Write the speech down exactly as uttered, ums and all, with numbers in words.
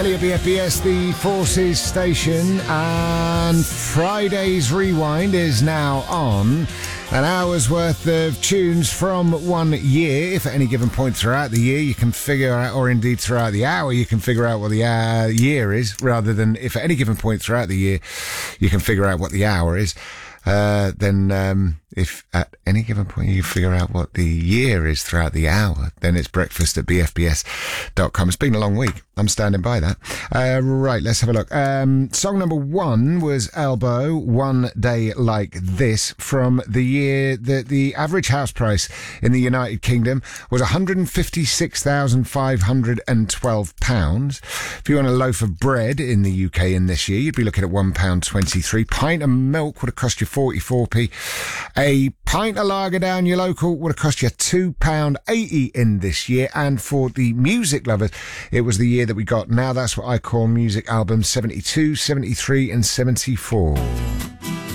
B F B S, the Forces station, and Friday's Rewind is now on. An hour's worth of tunes from one year. If at any given point throughout the year you can figure out, or indeed throughout the hour, you can figure out what the uh, year is, rather than if at any given point throughout the year you can figure out what the hour is, uh, then um, if at any given point you figure out what the year is throughout the hour, then it's breakfast at b f b s dot com. It's been a long week. I'm standing by that. Uh, right, let's have a look. Um, song number one was Elbow, One Day Like This, from the year that the average house price in the United Kingdom was one hundred fifty-six thousand five hundred twelve pounds. If you want a loaf of bread in the U K in this year, you'd be looking at one pound twenty-three. Pint of milk would have cost you forty-four p. A pint of lager down your local would have cost you two pounds eighty in this year. And for the music lovers, it was the year that we got Now That's What I Call Music albums seventy-two, seventy-three and seventy-four.